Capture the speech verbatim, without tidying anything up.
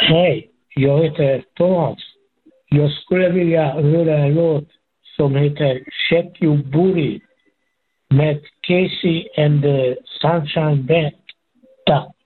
Hej, jag heter Thomas. Jag skulle vilja höra en låt som heter Check Your Booty med Casey and the Sunshine Band. Tack.